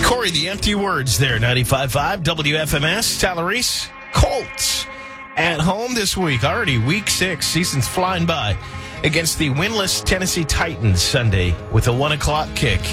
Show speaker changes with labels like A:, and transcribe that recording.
A: Corey, the empty words there, 95.5 WFMS. Tyler Reese, Colts at home this week. Already week 6, season's flying by, against the winless Tennessee Titans Sunday with a 1 o'clock kick.